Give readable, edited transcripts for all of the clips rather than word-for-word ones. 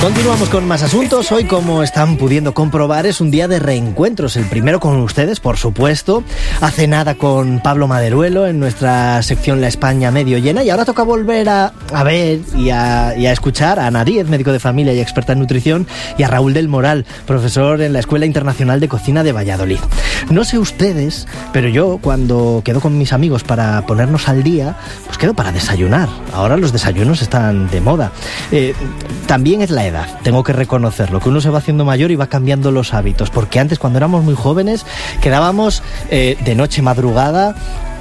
Continuamos con más asuntos. Hoy, como están pudiendo comprobar, es un día de reencuentros. El primero con ustedes, por supuesto. Hace nada con Pablo Maderuelo en nuestra sección La España medio llena. Y ahora toca volver a ver y a escuchar a Ana Díez, médico de familia y experta en nutrición, y a Raúl del Moral, profesor en la Escuela Internacional de Cocina de Valladolid. No sé ustedes, pero yo cuando quedo con mis amigos para ponernos al día, pues quedo para desayunar. Ahora los desayunos están de moda. También es la edad. Tengo que reconocerlo, que uno se va haciendo mayor y va cambiando los hábitos, porque antes, cuando éramos muy jóvenes, quedábamos de noche madrugada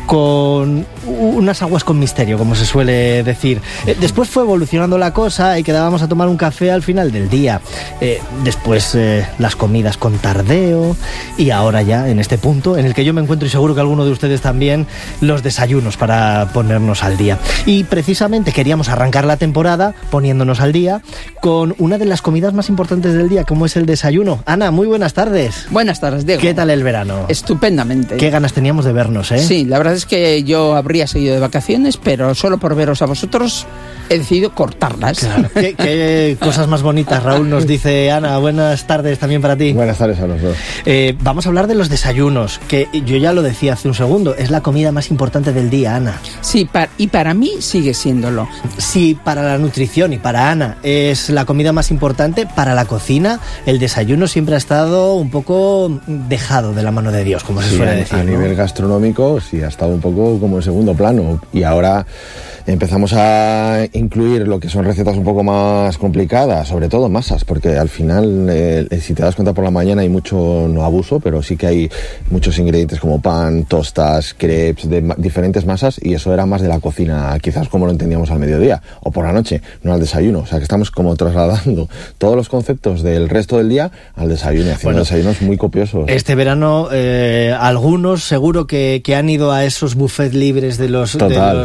con unas aguas con misterio, como se suele decir. Después fue evolucionando la cosa y quedábamos a tomar un café al final del día. Después las comidas con tardeo, y ahora ya en este punto en el que yo me encuentro, y seguro que alguno de ustedes también, los desayunos para ponernos al día. Y precisamente queríamos arrancar la temporada poniéndonos al día con una de las comidas más importantes del día, como es el desayuno. Ana, muy buenas tardes. Buenas tardes, Diego. ¿Qué tal el verano? Estupendamente. Qué ganas teníamos de vernos, ¿eh? Sí, la verdad es que yo habría seguido de vacaciones, pero solo por veros a vosotros he decidido cortarlas. Claro. ¿Qué cosas más bonitas, Raúl, nos dice Ana? Buenas tardes también para ti. Buenas tardes a los dos. Vamos a hablar de los desayunos, que yo ya lo decía hace un segundo, es la comida más importante del día, Ana. Sí, y para mí sigue siéndolo. Sí, para la nutrición y para Ana es la comida más importante, para la cocina el desayuno siempre ha estado un poco dejado de la mano de Dios, como se suele decir. A nivel gastronómico sí ha estado un poco como en segundo plano, y ahora empezamos a incluir lo que son recetas un poco más complicadas, sobre todo masas, porque al final, si te das cuenta, por la mañana hay mucho, no abuso, pero sí que hay muchos ingredientes como pan, tostas, crepes, de diferentes masas, y eso era más de la cocina, quizás como lo entendíamos al mediodía o por la noche, no al desayuno. O sea que estamos como trasladando todos los conceptos del resto del día al desayuno, haciendo desayunos muy copiosos. Este verano algunos seguro que han ido a esos buffets libres de los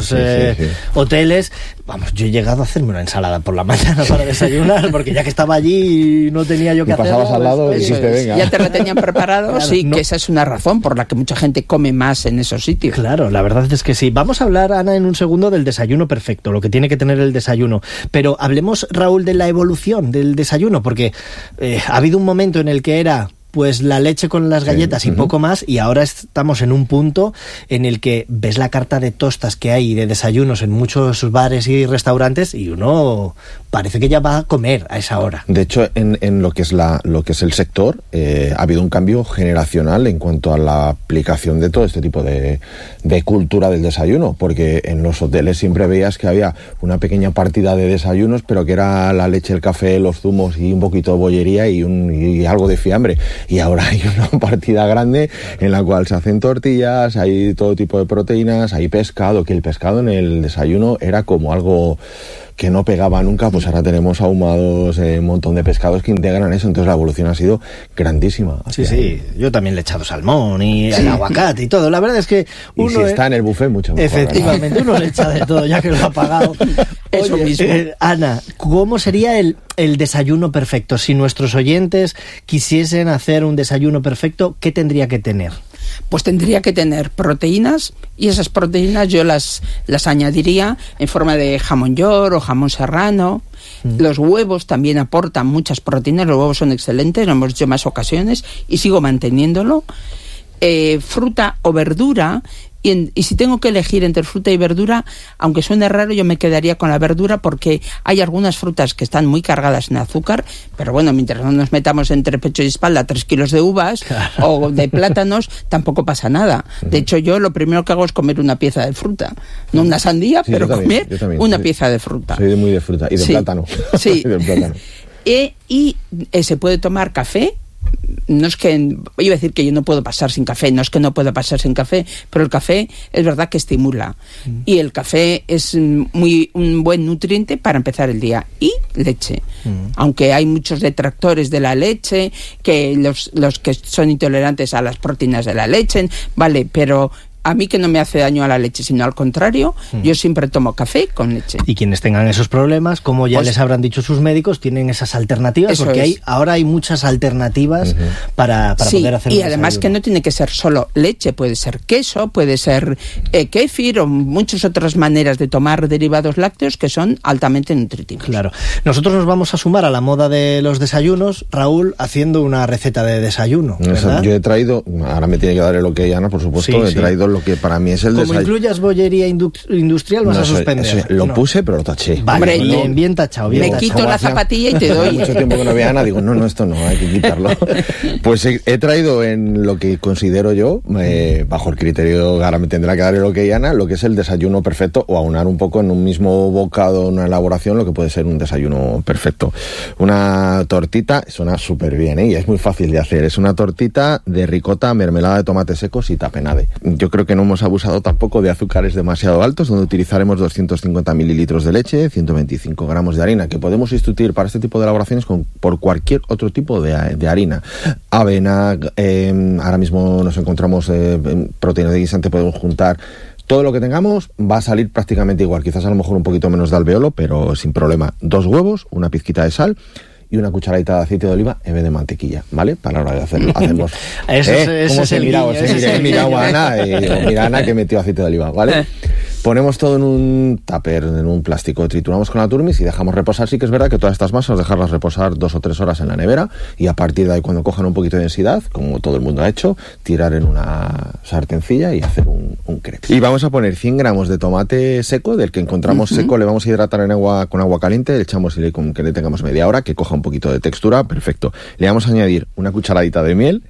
hoteles. Vamos, yo he llegado a hacerme una ensalada por la mañana para desayunar, porque ya que estaba allí y no tenía yo que hacer. Pasabas al lado y dijiste, venga. Ya te la tenían preparado. Claro, sí, no. Que esa es una razón por la que mucha gente come más en esos sitios. Claro, la verdad es que sí. Vamos a hablar, Ana, en un segundo del desayuno perfecto, lo que tiene que tener el desayuno. Pero hablemos, Raúl, de la evolución del desayuno, porque ha habido un momento en el que era pues la leche con las galletas y poco más, y ahora estamos en un punto en el que ves la carta de tostas que hay de desayunos en muchos bares y restaurantes y uno parece que ya va a comer a esa hora. De hecho, en lo que es el sector, ha habido un cambio generacional en cuanto a la aplicación de todo este tipo de cultura del desayuno, porque en los hoteles siempre veías que había una pequeña partida de desayunos, pero que era la leche, el café, los zumos y un poquito de bollería y algo de fiambre. Y ahora hay una partida grande en la cual se hacen tortillas, hay todo tipo de proteínas, hay pescado, que el pescado en el desayuno era como algo que no pegaba nunca, pues ahora tenemos ahumados, un montón de pescados que integran eso, entonces la evolución ha sido grandísima. Sí, yo también le he echado salmón y el aguacate y todo, la verdad es que uno... Y si está en el buffet, mucho mejor. Efectivamente, ¿verdad? Uno le echa de todo, ya que lo ha pagado. Eso mismo. Ana, ¿cómo sería el desayuno perfecto? Si nuestros oyentes quisiesen hacer un desayuno perfecto, ¿qué tendría que tener? Pues tendría que tener proteínas, y esas proteínas yo las añadiría en forma de jamón york o jamón serrano. Los huevos también aportan muchas proteínas, los huevos son excelentes, lo hemos dicho en más ocasiones y sigo manteniéndolo. Fruta o verdura. Y si tengo que elegir entre fruta y verdura, aunque suene raro, yo me quedaría con la verdura, porque hay algunas frutas que están muy cargadas en azúcar, pero bueno, mientras no nos metamos entre pecho y espalda 3 kilos de uvas o de plátanos, tampoco pasa nada. De hecho, yo lo primero que hago es comer una pieza de fruta, no una sandía, pero comer una pieza de fruta. Soy muy de fruta y de plátano. Sí. De plátano. Y se puede tomar café. No es que, iba a decir que yo no puedo pasar sin café, no es que no pueda pasar sin café, pero el café es verdad que estimula, y el café es un buen nutriente para empezar el día. Y leche, aunque hay muchos detractores de la leche, que los que son intolerantes a las proteínas de la leche, vale, pero a mí que no me hace daño a la leche, sino al contrario, yo siempre tomo café con leche. Y quienes tengan esos problemas, como ya les habrán dicho sus médicos, tienen esas alternativas, porque ahora hay muchas alternativas para poder hacer. Y además que no tiene que ser solo leche, puede ser queso, puede ser kéfir o muchas otras maneras de tomar derivados lácteos que son altamente nutritivos. Claro. Nosotros nos vamos a sumar a la moda de los desayunos, Raúl, haciendo una receta de desayuno, ¿verdad? Yo he traído, ahora me tiene que dar el ok, Ana, por supuesto, he traído lo que para mí es el desayuno. Como incluyas bollería industrial, vas a suspender. Lo puse, pero lo taché. Vale, bien tachado. Me quito la zapatilla y te doy. Mucho tiempo que no vea a Ana, digo, no, esto no, hay que quitarlo. Pues he traído en lo que considero yo, bajo el criterio, ahora me tendrá que dar el ok, Ana, lo que es el desayuno perfecto, o aunar un poco en un mismo bocado, una elaboración, lo que puede ser un desayuno perfecto. Una tortita, suena súper bien, y es muy fácil de hacer. Es una tortita de ricota, mermelada de tomates secos y tapenade. Yo creo que no hemos abusado tampoco de azúcares demasiado altos, donde utilizaremos 250 mililitros de leche, 125 gramos de harina, que podemos sustituir para este tipo de elaboraciones por cualquier otro tipo de harina. Avena, ahora mismo nos encontramos proteína de guisante, podemos juntar. Todo lo que tengamos va a salir prácticamente igual, quizás a lo mejor un poquito menos de alveolo, pero sin problema. 2 huevos, una pizquita de sal y una cucharadita de aceite de oliva en vez de mantequilla, ¿vale? Para la hora de hacerlo. Hacemos. ¿Cómo se miraba? He mirado a Ana, mira Ana que metió aceite de oliva, ¿vale? Ponemos todo en un tupper, en un plástico, trituramos con la turmis y dejamos reposar. Sí que es verdad que todas estas masas dejarlas reposar 2 o 3 horas en la nevera, y a partir de ahí, cuando cojan un poquito de densidad, como todo el mundo ha hecho, tirar en una sartencilla y hacer un crepe. Y vamos a poner 100 gramos de tomate seco, del que encontramos seco, le vamos a hidratar con agua caliente, le echamos silicón que le tengamos media hora, que coja un poquito de textura, perfecto. Le vamos a añadir una cucharadita de miel,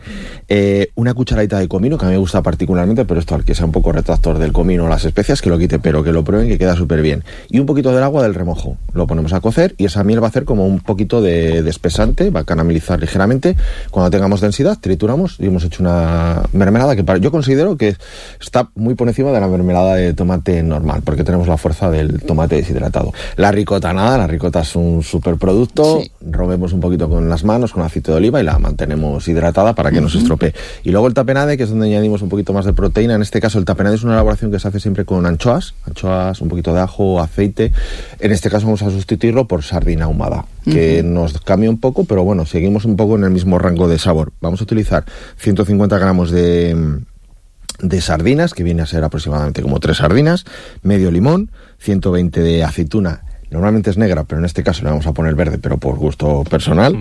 una cucharadita de comino, que a mí me gusta particularmente, pero esto al que sea un poco retractor del comino o las especias, que lo quite, pero que lo prueben, que queda súper bien. Y un poquito del agua del remojo. Lo ponemos a cocer y esa miel va a hacer como un poquito de espesante, va a caramelizar ligeramente. Cuando tengamos densidad, trituramos y hemos hecho una mermelada que yo considero que está muy por encima de la mermelada de tomate normal, porque tenemos la fuerza del tomate deshidratado. La ricota nada, la ricota es un súper producto, robemos un poquito con las manos, con aceite de oliva y la mantenemos hidratada para que no se estropee. Y luego el tapenade, que es donde añadimos un poquito más de proteína. En este caso el tapenade es una elaboración que se hace siempre con anchoas, un poquito de ajo, aceite. En este caso vamos a sustituirlo por sardina ahumada, que nos cambia un poco, pero bueno, seguimos un poco en el mismo rango de sabor. Vamos a utilizar 150 gramos de sardinas, que viene a ser aproximadamente como 3 sardinas, medio limón, 120 de aceituna. Normalmente es negra, pero en este caso le vamos a poner verde, pero por gusto personal.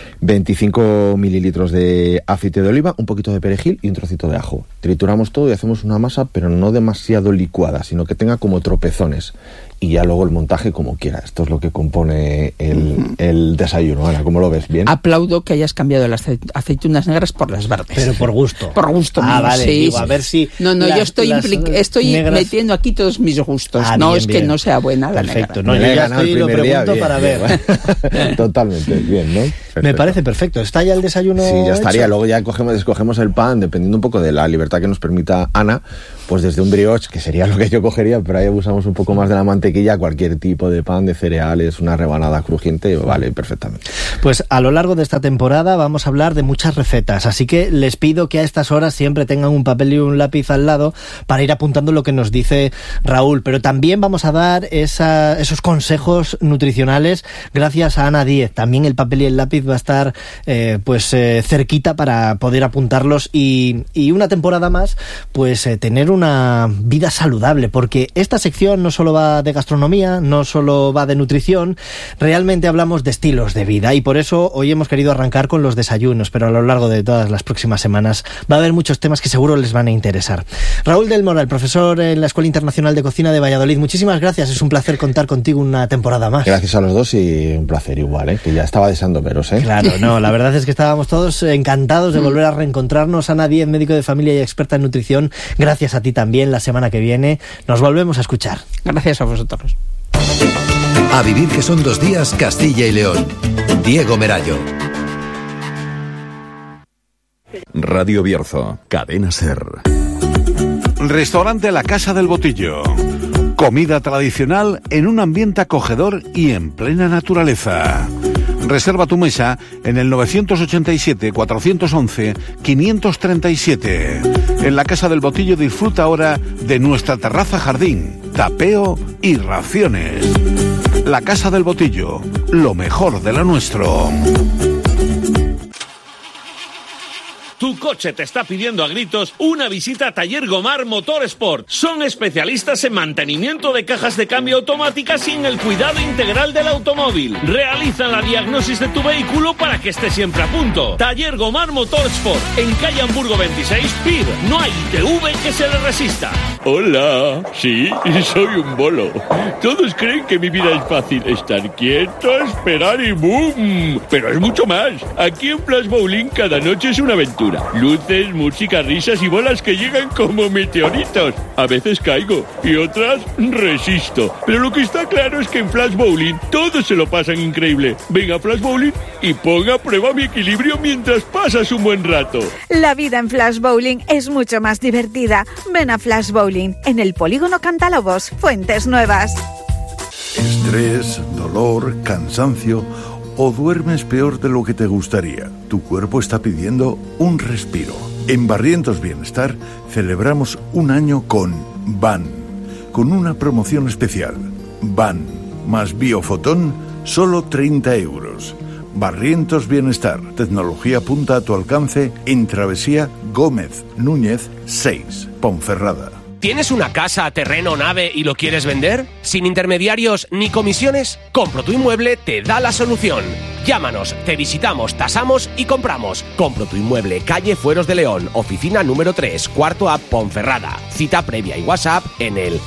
25 mililitros de aceite de oliva, un poquito de perejil y un trocito de ajo. Trituramos todo y hacemos una masa, pero no demasiado licuada, sino que tenga como tropezones. Y ya luego el montaje como quiera. Esto es lo que compone el desayuno. Ana, ¿cómo lo ves? ¿Bien? Aplaudo que hayas cambiado las aceitunas negras por las verdes. Pero por gusto. Por gusto mío, vale. Sí, digo, a ver si... No, yo estoy negras... metiendo aquí todos mis gustos. No bien, es que no sea buena la perfecto. negra. No, yo ya estoy, lo pregunto bien, para ver. Totalmente, bien, ¿no? Perfecto. Me parece perfecto. ¿Está ya el desayuno Sí, ya estaría. hecho? Luego ya escogemos el pan, dependiendo un poco de la libertad que nos permita Ana, pues desde un brioche, que sería lo que yo cogería, pero ahí abusamos un poco más de la mantequilla, cualquier tipo de pan, de cereales, una rebanada crujiente, vale perfectamente. Pues a lo largo de esta temporada vamos a hablar de muchas recetas, así que les pido que a estas horas siempre tengan un papel y un lápiz al lado para ir apuntando lo que nos dice Raúl, pero también vamos a dar esos consejos nutricionales gracias a Ana Díez. También el papel y el lápiz va a estar cerquita para poder apuntarlos y una temporada más pues tener una vida saludable, porque esta sección no solo va de gastronomía, no solo va de nutrición, realmente hablamos de estilos de vida y por eso hoy hemos querido arrancar con los desayunos, pero a lo largo de todas las próximas semanas va a haber muchos temas que seguro les van a interesar. Raúl del Moral, profesor en la Escuela Internacional de Cocina de Valladolid, muchísimas gracias, es un placer contar contigo una temporada más. Gracias a los dos y un placer igual, que ya estaba deseando veros. Claro, no, la verdad es que estábamos todos encantados de volver a reencontrarnos. Ana Díez, médico de familia y experta en nutrición, gracias a ti también. La semana que viene nos volvemos a escuchar. Gracias a vosotros. A vivir, que son 2 días, Castilla y León. Diego Merayo. Radio Bierzo, Cadena Ser. Restaurante La Casa del Botillo. Comida tradicional en un ambiente acogedor y en plena naturaleza. Reserva tu mesa en el 987-411-537. En la Casa del Botillo disfruta ahora de nuestra terraza jardín, tapeo y raciones. La Casa del Botillo, lo mejor de lo nuestro. Tu coche te está pidiendo a gritos una visita a Taller Gomar Motorsport. Son especialistas en mantenimiento de cajas de cambio automáticas y en el cuidado integral del automóvil. Realizan la diagnosis de tu vehículo para que esté siempre a punto. Taller Gomar Motorsport, en calle Hamburgo 26, PIR. No hay ITV que se le resista. Hola, sí, soy un bolo. Todos creen que mi vida es fácil. Estar quieto, esperar y ¡boom! Pero es mucho más. Aquí en Flash Bowling cada noche es una aventura. Luces, música, risas y bolas que llegan como meteoritos. A veces caigo y otras resisto. Pero lo que está claro es que en Flash Bowling todos se lo pasan increíble. Ven a Flash Bowling y ponga a prueba mi equilibrio mientras pasas un buen rato. La vida en Flash Bowling es mucho más divertida. Ven a Flash Bowling en el Polígono Cantalobos, Fuentes Nuevas. Estrés, dolor, cansancio, o duermes peor de lo que te gustaría. Tu cuerpo está pidiendo un respiro. En Barrientos Bienestar celebramos un año con Van, con una promoción especial. Van más Biofotón, solo 30 euros. Barrientos Bienestar, tecnología punta a tu alcance en Travesía Gómez Núñez 6, Ponferrada. ¿Tienes una casa, terreno, nave y lo quieres vender? ¿Sin intermediarios ni comisiones? Compro tu Inmueble te da la solución. Llámanos, te visitamos, tasamos y compramos. Compro tu Inmueble, calle Fueros de León, oficina número 3, cuarto A, Ponferrada. Cita previa y WhatsApp en el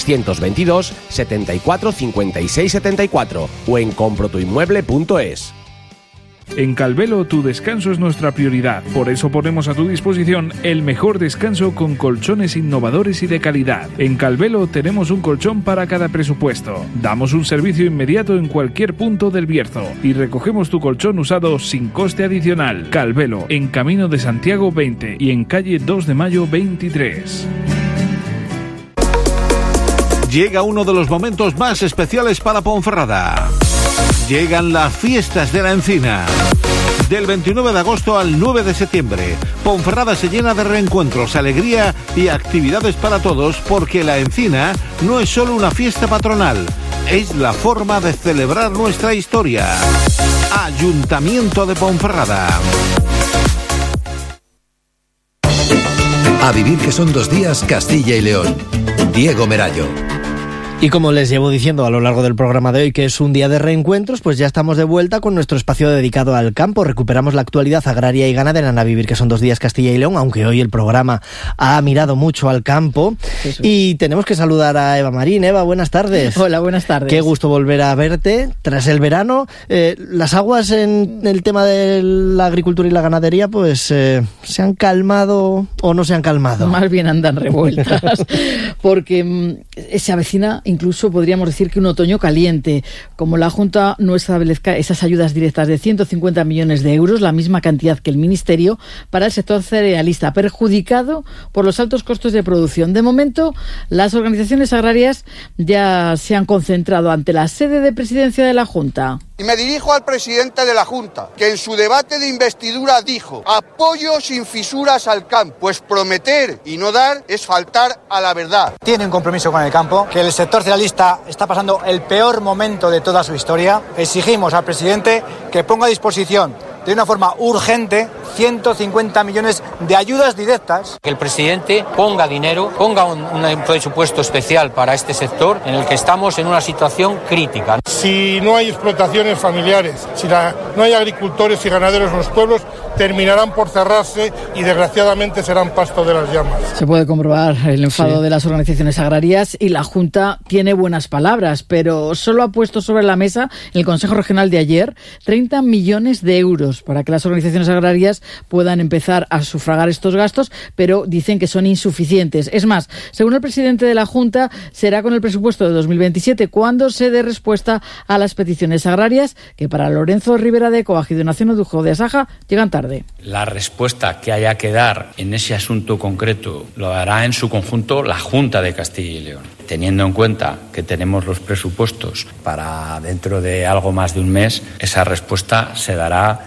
622 74 56 74 o en comprotuinmueble.es. En Calvelo, tu descanso es nuestra prioridad. Por eso ponemos a tu disposición el mejor descanso con colchones innovadores y de calidad. En Calvelo tenemos un colchón para cada presupuesto. Damos un servicio inmediato en cualquier punto del Bierzo y recogemos tu colchón usado sin coste adicional. Calvelo, en Camino de Santiago 20 y en calle 2 de Mayo 23. Llega uno de los momentos más especiales para Ponferrada. Llegan las fiestas de la Encina. Del 29 de agosto al 9 de septiembre, Ponferrada se llena de reencuentros, alegría y actividades para todos, porque la Encina no es solo una fiesta patronal, es la forma de celebrar nuestra historia. Ayuntamiento de Ponferrada. A vivir que son 2 días, Castilla y León. Diego Merayo. Y como les llevo diciendo a lo largo del programa de hoy que es un día de reencuentros, pues ya estamos de vuelta con nuestro espacio dedicado al campo. Recuperamos la actualidad agraria y ganadera en A Vivir que son 2 días, Castilla y León, aunque hoy el programa ha mirado mucho al campo. Eso. Y tenemos que saludar a Eva Marín. Eva, buenas tardes. Hola, buenas tardes. Qué gusto volver a verte tras el verano. Las aguas en el tema de la agricultura y la ganadería, pues ¿se han calmado o no se han calmado? Más bien andan revueltas, porque se avecina incluso podríamos decir que un otoño caliente. Como la Junta no establezca esas ayudas directas de 150 millones de euros, la misma cantidad que el Ministerio, para el sector cerealista, perjudicado por los altos costos de producción. De momento, las organizaciones agrarias ya se han concentrado ante la sede de presidencia de la Junta. Y me dirijo al presidente de la Junta, que en su debate de investidura dijo: apoyo sin fisuras al campo, pues prometer y no dar es faltar a la verdad. Tiene un compromiso con el campo, que el sector cerealista está pasando el peor momento de toda su historia. Exigimos al presidente que ponga a disposición de una forma urgente 150 millones de ayudas directas. Que el presidente ponga dinero, ponga un presupuesto especial para este sector en el que estamos en una situación crítica. Si no hay explotaciones familiares, si no hay agricultores y ganaderos en los pueblos, terminarán por cerrarse y desgraciadamente serán pasto de las llamas. Se puede comprobar el enfado de las organizaciones agrarias y la Junta tiene buenas palabras, pero solo ha puesto sobre la mesa en el Consejo Regional de ayer 30 millones de euros para que las organizaciones agrarias puedan empezar a sufragar estos gastos, pero dicen que son insuficientes. Es más, según el presidente de la Junta, será con el presupuesto de 2027 cuando se dé respuesta a las peticiones agrarias que para Lorenzo Rivera de Coag y Donación Odujo de Asaja llegan tarde. La respuesta que haya que dar en ese asunto concreto lo hará en su conjunto la Junta de Castilla y León. Teniendo en cuenta que tenemos los presupuestos para dentro de algo más de un mes, esa respuesta se dará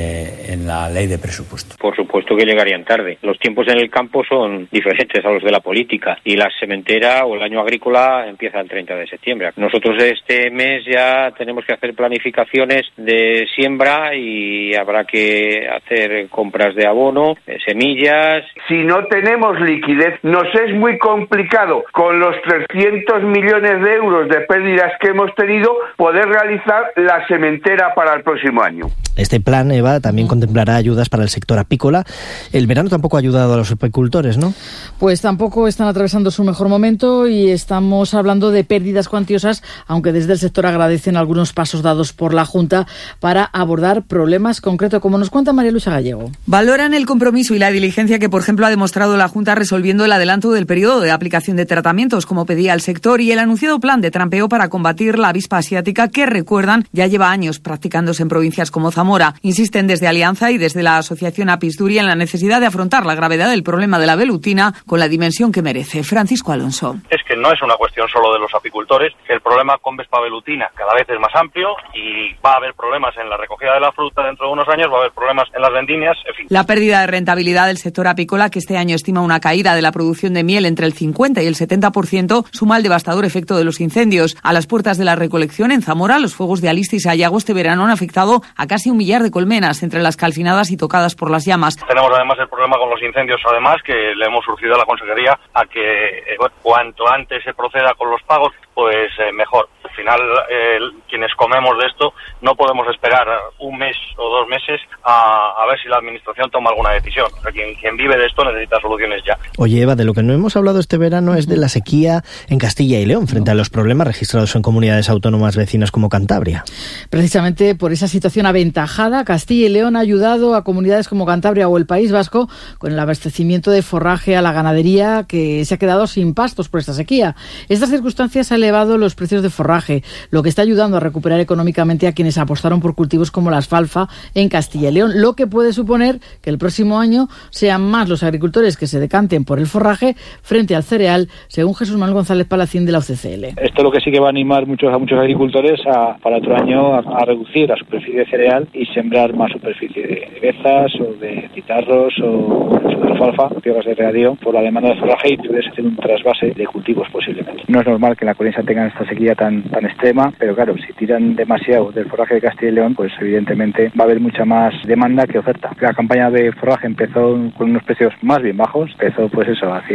en la ley de presupuesto. Por supuesto que llegarían tarde. Los tiempos en el campo son diferentes a los de la política y la sementera o el año agrícola empieza el 30 de septiembre. Nosotros este mes ya tenemos que hacer planificaciones de siembra y habrá que hacer compras de abono, de semillas. Si no tenemos liquidez, nos es muy complicado con los 300 millones de euros de pérdidas que hemos tenido poder realizar la sementera para el próximo año. Este plan, Eva, también contemplará ayudas para el sector apícola. El verano tampoco ha ayudado a los apicultores, ¿no? Pues tampoco están atravesando su mejor momento y estamos hablando de pérdidas cuantiosas, aunque desde el sector agradecen algunos pasos dados por la Junta para abordar problemas concretos, como nos cuenta María Luisa Gallego. Valoran el compromiso y la diligencia que, por ejemplo, ha demostrado la Junta resolviendo el adelanto del periodo de aplicación de tratamientos, como pedía el sector, y el anunciado plan de trampeo para combatir la avispa asiática, que, recuerdan, ya lleva años practicándose en provincias como Zamora. Insisten desde Alianza y desde la Asociación Apisturia en la necesidad de afrontar la gravedad del problema de la velutina con la dimensión que merece. Francisco Alonso. Es que no es una cuestión solo de los apicultores, que el problema con Vespa velutina cada vez es más amplio y va a haber problemas en la recogida de la fruta dentro de unos años, va a haber problemas en las vendimias, en fin. La pérdida de rentabilidad del sector apícola, que este año estima una caída de la producción de miel entre el 50 y el 70%, suma el devastador efecto de los incendios. A las puertas de la recolección en Zamora, los fuegos de Alista y Sayago este verano han afectado a casi 1 millar de colmenas, entre las calcinadas y tocadas por las llamas. Tenemos además el problema con los incendios, además, que le hemos urgido a la Consejería a que cuanto antes se proceda con los pagos, pues mejor. Al final, quienes comemos de esto, no podemos esperar un mes o 2 meses a ver si la Administración toma alguna decisión. O sea, quien vive de esto necesita soluciones ya. Oye, Eva, de lo que no hemos hablado este verano es de la sequía en Castilla y León, frente a los problemas registrados en comunidades autónomas vecinas como Cantabria. Precisamente por esa situación aventajada, Castilla y León ha ayudado a comunidades como Cantabria o el País Vasco con el abastecimiento de forraje a la ganadería, que se ha quedado sin pastos por esta sequía. Estas circunstancias han elevado los precios de forraje, lo que está ayudando a recuperar económicamente a quienes apostaron por cultivos como la alfalfa en Castilla y León, lo que puede suponer que el próximo año sean más los agricultores que se decanten por el forraje frente al cereal, según Jesús Manuel González Palacín de la UCCL. Esto lo que sí que va a animar a muchos agricultores para otro año a reducir la superficie de cereal y sembrar más superficie de bezas o de citarros o de alfalfa, tierras de regadío, por la demanda de forraje, y puedes hacer un trasvase de cultivos posiblemente. No es normal que en la Corensa tengan esta sequía tan extrema, pero claro, si tiran demasiado del forraje de Castilla y León, pues evidentemente va a haber mucha más demanda que oferta. La campaña de forraje empezó con unos precios más bien bajos, empezó pues eso a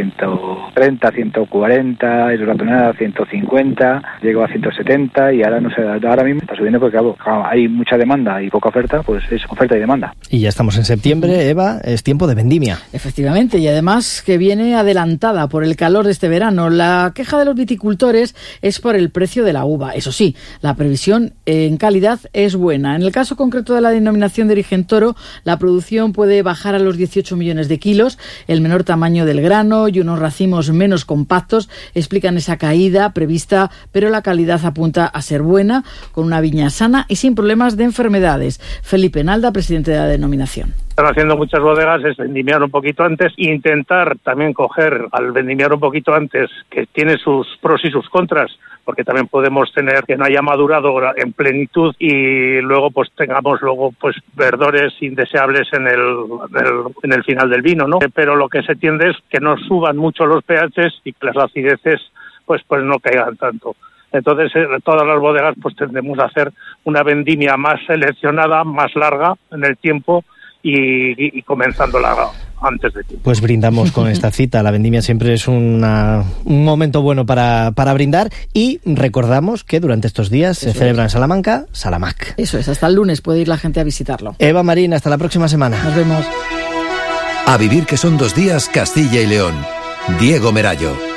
130, 140, el ratonera a 150, llegó a 170 y ahora no sé, ahora mismo está subiendo porque claro, hay mucha demanda y poca oferta, pues es oferta y demanda. Y ya estamos en septiembre, Eva, es tiempo de vendimia. Efectivamente, y además que viene adelantada por el calor de este verano. La queja de los viticultores es por el precio de la uva. Eso sí, la previsión en calidad es buena. En el caso concreto de la denominación de origen Toro, la producción puede bajar a los 18 millones de kilos. El menor tamaño del grano y unos racimos menos compactos explican esa caída prevista, pero la calidad apunta a ser buena, con una viña sana y sin problemas de enfermedades. Felipe Nalda, presidente de la denominación. Están haciendo muchas bodegas es vendimiar un poquito antes e intentar también coger al vendimiar un poquito antes, que tiene sus pros y sus contras, porque también podemos tener que no haya madurado en plenitud y luego pues tengamos pues verdores indeseables en el final del vino, ¿no? Pero lo que se tiende es que no suban mucho los pHs y que las acideces pues no caigan tanto. Entonces, todas las bodegas pues tendremos a hacer una vendimia más seleccionada, más larga en el tiempo y comenzándola antes de tiempo. Pues brindamos con esta cita. La vendimia siempre es un momento bueno para brindar, y recordamos que durante estos días se celebra en Salamanca Salamac. Eso es, hasta el lunes puede ir la gente a visitarlo. Eva Marín, hasta la próxima semana. Nos vemos. A vivir que son 2 días, Castilla y León. Diego Merallo.